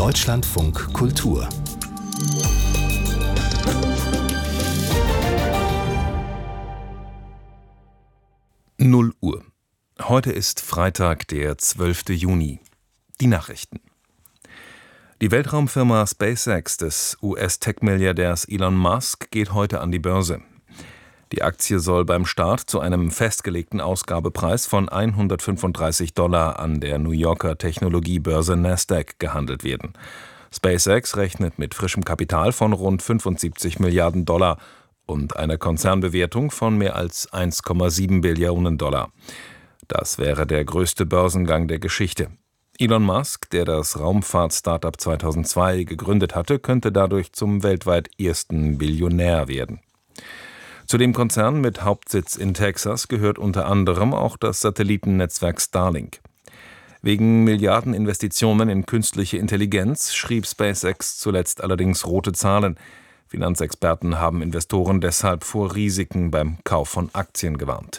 Deutschlandfunk Kultur. Null Uhr. Heute ist Freitag, der 12. Juni. Die Nachrichten. Die Weltraumfirma SpaceX des US-Tech-Milliardärs Elon Musk geht heute an die Börse. Die Aktie soll beim Start zu einem festgelegten Ausgabepreis von $135 an der New Yorker Technologiebörse Nasdaq gehandelt werden. SpaceX rechnet mit frischem Kapital von rund $75 Milliarden und einer Konzernbewertung von mehr als $1,7 Billionen. Das wäre der größte Börsengang der Geschichte. Elon Musk, der das Raumfahrt-Startup 2002 gegründet hatte, könnte dadurch zum weltweit ersten Billionär werden. Zu dem Konzern mit Hauptsitz in Texas gehört unter anderem auch das Satellitennetzwerk Starlink. Wegen Milliardeninvestitionen in künstliche Intelligenz schrieb SpaceX zuletzt allerdings rote Zahlen. Finanzexperten haben Investoren deshalb vor Risiken beim Kauf von Aktien gewarnt.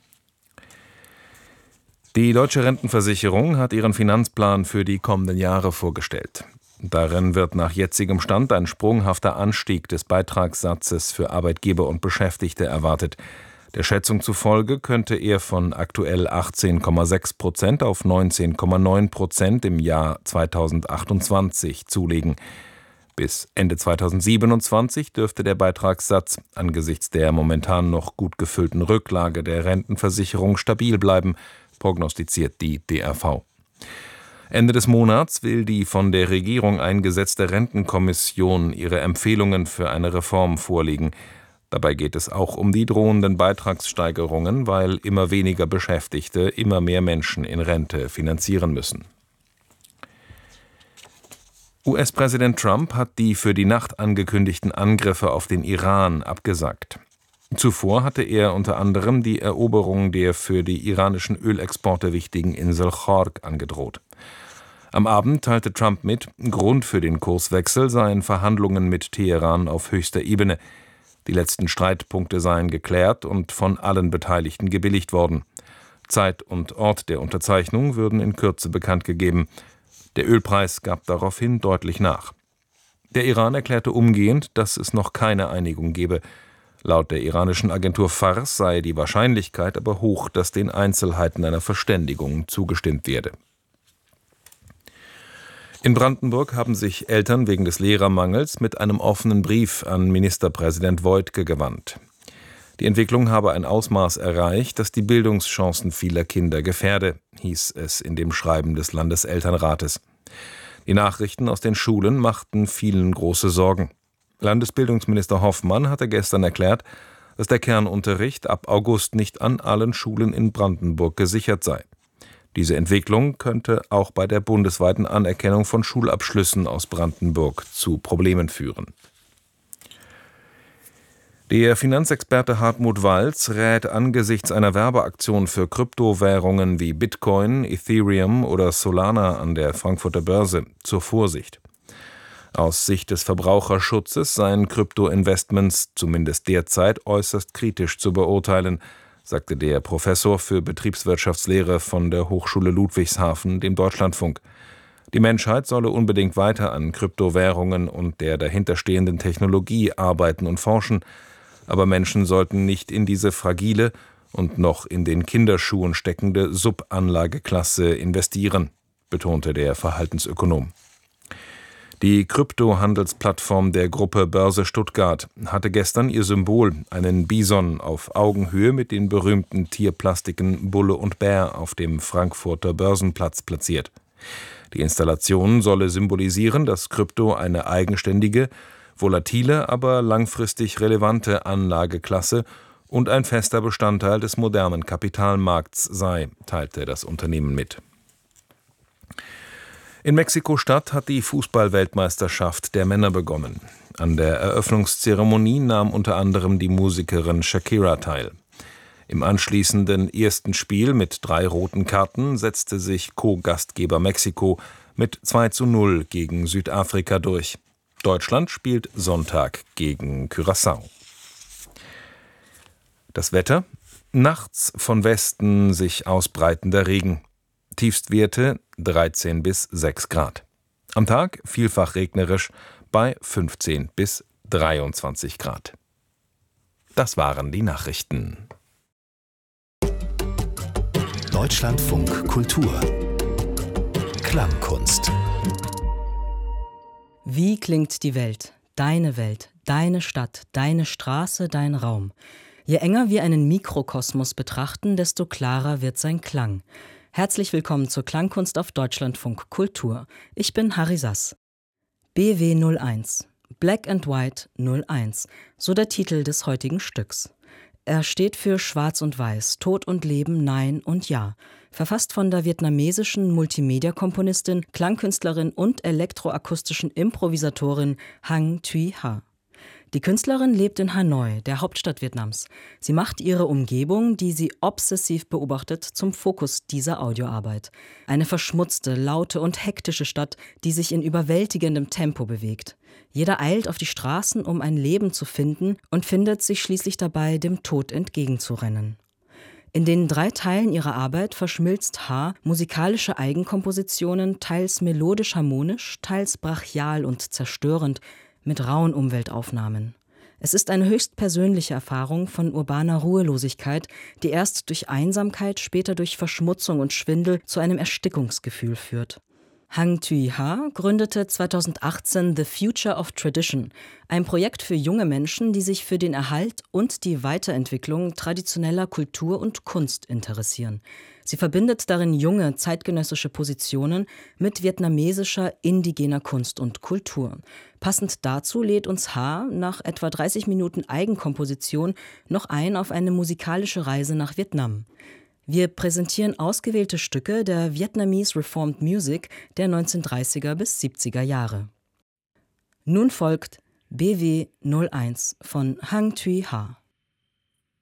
Die Deutsche Rentenversicherung hat ihren Finanzplan für die kommenden Jahre vorgestellt. Darin wird nach jetzigem Stand ein sprunghafter Anstieg des Beitragssatzes für Arbeitgeber und Beschäftigte erwartet. Der Schätzung zufolge könnte er von aktuell 18,6% auf 19,9% im Jahr 2028 zulegen. Bis Ende 2027 dürfte der Beitragssatz angesichts der momentan noch gut gefüllten Rücklage der Rentenversicherung stabil bleiben, prognostiziert die DRV. Ende des Monats will die von der Regierung eingesetzte Rentenkommission ihre Empfehlungen für eine Reform vorlegen. Dabei geht es auch um die drohenden Beitragssteigerungen, weil immer weniger Beschäftigte immer mehr Menschen in Rente finanzieren müssen. US-Präsident Trump hat die für die Nacht angekündigten Angriffe auf den Iran abgesagt. Zuvor hatte er unter anderem die Eroberung der für die iranischen Ölexporte wichtigen Insel Chorg angedroht. Am Abend teilte Trump mit, Grund für den Kurswechsel seien Verhandlungen mit Teheran auf höchster Ebene. Die letzten Streitpunkte seien geklärt und von allen Beteiligten gebilligt worden. Zeit und Ort der Unterzeichnung würden in Kürze bekannt gegeben. Der Ölpreis gab daraufhin deutlich nach. Der Iran erklärte umgehend, dass es noch keine Einigung gebe. Laut der iranischen Agentur Fars sei die Wahrscheinlichkeit aber hoch, dass den Einzelheiten einer Verständigung zugestimmt werde. In Brandenburg haben sich Eltern wegen des Lehrermangels mit einem offenen Brief an Ministerpräsident Woidke gewandt. Die Entwicklung habe ein Ausmaß erreicht, das die Bildungschancen vieler Kinder gefährde, hieß es in dem Schreiben des Landeselternrates. Die Nachrichten aus den Schulen machten vielen große Sorgen. Landesbildungsminister Hoffmann hatte gestern erklärt, dass der Kernunterricht ab August nicht an allen Schulen in Brandenburg gesichert sei. Diese Entwicklung könnte auch bei der bundesweiten Anerkennung von Schulabschlüssen aus Brandenburg zu Problemen führen. Der Finanzexperte Hartmut Walz rät angesichts einer Werbeaktion für Kryptowährungen wie Bitcoin, Ethereum oder Solana an der Frankfurter Börse zur Vorsicht. Aus Sicht des Verbraucherschutzes seien Kryptoinvestments zumindest derzeit äußerst kritisch zu beurteilen, sagte der Professor für Betriebswirtschaftslehre von der Hochschule Ludwigshafen dem Deutschlandfunk. Die Menschheit solle unbedingt weiter an Kryptowährungen und der dahinterstehenden Technologie arbeiten und forschen, aber Menschen sollten nicht in diese fragile und noch in den Kinderschuhen steckende Subanlageklasse investieren, betonte der Verhaltensökonom. Die Kryptohandelsplattform der Gruppe Börse Stuttgart hatte gestern ihr Symbol, einen Bison, auf Augenhöhe mit den berühmten Tierplastiken Bulle und Bär auf dem Frankfurter Börsenplatz platziert. Die Installation solle symbolisieren, dass Krypto eine eigenständige, volatile, aber langfristig relevante Anlageklasse und ein fester Bestandteil des modernen Kapitalmarkts sei, teilte das Unternehmen mit. In Mexiko-Stadt hat die Fußball-Weltmeisterschaft der Männer begonnen. An der Eröffnungszeremonie nahm unter anderem die Musikerin Shakira teil. Im anschließenden ersten Spiel mit 3 roten Karten setzte sich Co-Gastgeber Mexiko mit 2:0 gegen Südafrika durch. Deutschland spielt Sonntag gegen Curaçao. Das Wetter: Nachts von Westen sich ausbreitender Regen. Tiefstwerte 13 bis 6 Grad. Am Tag vielfach regnerisch bei 15 bis 23 Grad. Das waren die Nachrichten. Deutschlandfunk Kultur Klangkunst. Wie klingt die Welt, deine Stadt, deine Straße, dein Raum? Je enger wir einen Mikrokosmos betrachten, desto klarer wird sein Klang. Herzlich willkommen zur Klangkunst auf Deutschlandfunk Kultur. Ich bin Harry Sass. BW 01, Black and White 01, so der Titel des heutigen Stücks. Er steht für Schwarz und Weiß, Tod und Leben, Nein und Ja. Verfasst von der vietnamesischen Multimedia-Komponistin, Klangkünstlerin und elektroakustischen Improvisatorin Hang Thuy Ha. Die Künstlerin lebt in Hanoi, der Hauptstadt Vietnams. Sie macht ihre Umgebung, die sie obsessiv beobachtet, zum Fokus dieser Audioarbeit. Eine verschmutzte, laute und hektische Stadt, die sich in überwältigendem Tempo bewegt. Jeder eilt auf die Straßen, um ein Leben zu finden und findet sich schließlich dabei, dem Tod entgegenzurennen. In den 3 Teilen ihrer Arbeit verschmilzt Ha musikalische Eigenkompositionen, teils melodisch-harmonisch, teils brachial und zerstörend, mit rauen Umweltaufnahmen. Es ist eine höchst persönliche Erfahrung von urbaner Ruhelosigkeit, die erst durch Einsamkeit, später durch Verschmutzung und Schwindel zu einem Erstickungsgefühl führt. Hang Thuy Ha gründete 2018 The Future of Tradition, ein Projekt für junge Menschen, die sich für den Erhalt und die Weiterentwicklung traditioneller Kultur und Kunst interessieren. Sie verbindet darin junge zeitgenössische Positionen mit vietnamesischer indigener Kunst und Kultur. Passend dazu lädt uns Ha nach etwa 30 Minuten Eigenkomposition noch ein auf eine musikalische Reise nach Vietnam. Wir präsentieren ausgewählte Stücke der Vietnamese Reformed Music der 1930er bis 70er Jahre. Nun folgt BW 01 von Hang Thuy Ha.